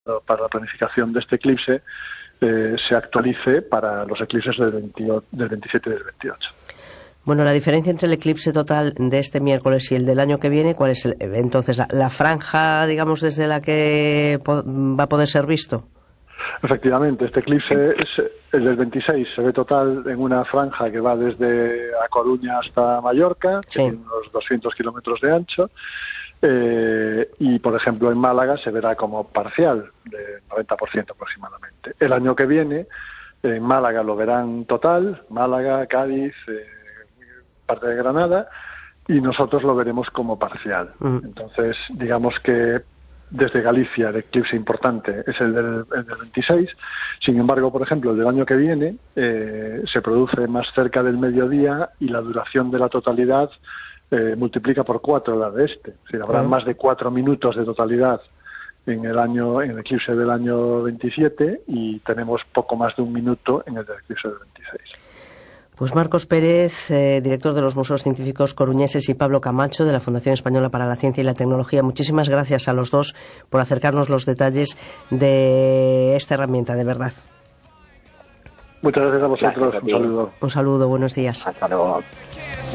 para la planificación de este eclipse se actualice para los eclipses del 27 y del 28. Bueno, la diferencia entre el eclipse total de este miércoles y el del año que viene, ¿cuál es entonces la franja, digamos, desde la que va a poder ser visto? Efectivamente, este eclipse es el del 26, se ve total en una franja que va desde A Coruña hasta Mallorca, que tiene unos 200 kilómetros de ancho, y por ejemplo en Málaga se verá como parcial, de 90% aproximadamente. El año que viene en Málaga lo verán total, Málaga, Cádiz, parte de Granada, y nosotros lo veremos como parcial. Entonces, digamos que desde Galicia el eclipse importante es el del 26. Sin embargo, por ejemplo, el del año que viene se produce más cerca del mediodía y la duración de la totalidad multiplica por 4 la de este. Es decir, habrá más de 4 minutos de totalidad en el eclipse del año 27 y tenemos poco más de 1 minuto en el del eclipse del 26. Pues Marcos Pérez, director de los Museos Científicos Coruñeses, y Pablo Camacho, de la Fundación Española para la Ciencia y la Tecnología, muchísimas gracias a los dos por acercarnos los detalles de esta herramienta, de verdad. Muchas gracias a vosotros. Un saludo. Un saludo, buenos días. Hasta luego.